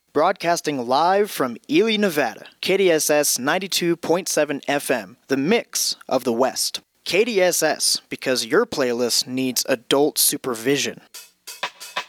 Broadcasting live from Ely, Nevada. KDSS 92.7 FM, the mix of the West. KDSS, because your playlist needs adult supervision.